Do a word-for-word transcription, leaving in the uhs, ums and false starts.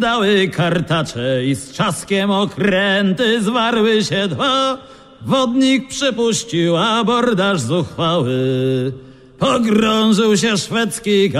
dały kartacze i z trzaskiem okręty zwarły się dwa. Wodnik przypuścił abordaż zuchwały. Pogrążył się szwedzki